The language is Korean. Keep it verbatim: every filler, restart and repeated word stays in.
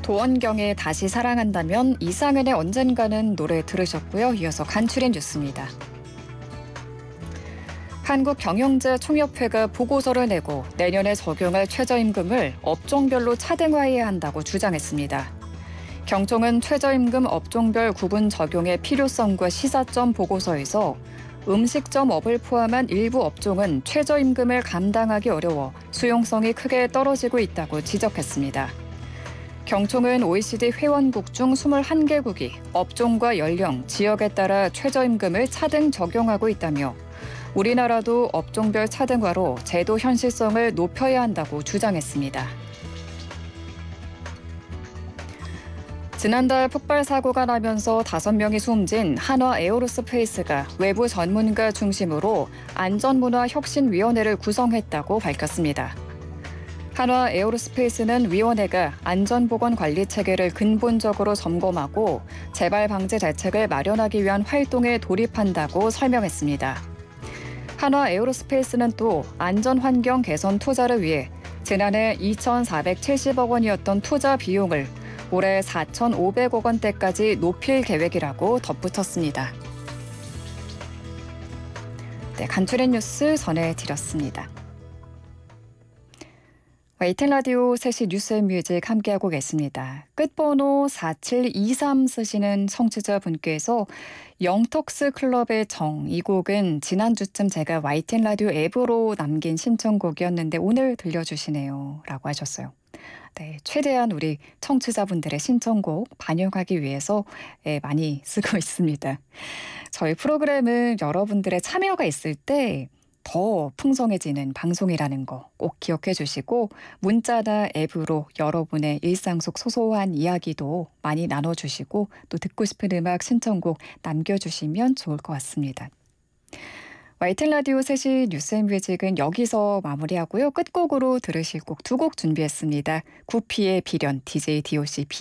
도원경의 다시 사랑한다면 이상은의 언젠가는 노래 들으셨고요. 이어서 간추린 뉴스입니다. 한국경영자총협회가 보고서를 내고 내년에 적용할 최저임금을 업종별로 차등화해야 한다고 주장했습니다. 경총은 최저임금 업종별 구분 적용의 필요성과 시사점 보고서에서 음식점업을 포함한 일부 업종은 최저임금을 감당하기 어려워 수용성이 크게 떨어지고 있다고 지적했습니다. 경총은 오이시디 회원국 중 이십일 개국이 업종과 연령, 지역에 따라 최저임금을 차등 적용하고 있다며 우리나라도 업종별 차등화로 제도 현실성을 높여야 한다고 주장했습니다. 지난달 폭발 사고가 나면서 다섯 명이 숨진 한화 에어로스페이스가 외부 전문가 중심으로 안전문화혁신위원회를 구성했다고 밝혔습니다. 한화 에어로스페이스는 위원회가 안전보건관리 체계를 근본적으로 점검하고 재발 방지 대책을 마련하기 위한 활동에 돌입한다고 설명했습니다. 한화 에어로스페이스는 또 안전환경 개선 투자를 위해 지난해 이천사백칠십억 원이었던 투자 비용을 올해 사천오백억 원대까지 높일 계획이라고 덧붙였습니다. 네, 간추린 뉴스 전해드렸습니다. 웨이팅 라디오 세 시 뉴스앤뮤직 함께하고 계십니다. 끝번호 사칠이삼 쓰시는 청취자분께서 영턱스 클럽의 정, 이 곡은 지난주쯤 제가 와이티엔 라디오 앱으로 남긴 신청곡이었는데 오늘 들려주시네요 라고 하셨어요. 네, 최대한 우리 청취자분들의 신청곡 반영하기 위해서 많이 쓰고 있습니다. 저희 프로그램은 여러분들의 참여가 있을 때 더 풍성해지는 방송이라는 거 꼭 기억해 주시고 문자나 앱으로 여러분의 일상 속 소소한 이야기도 많이 나눠주시고 또 듣고 싶은 음악 신청곡 남겨주시면 좋을 것 같습니다. 와이티엔 라디오 세 시 뉴스앤뮤직은 여기서 마무리하고요. 끝곡으로 들으실 곡 두 곡 준비했습니다. 구피의 비련, 디제이 디오씨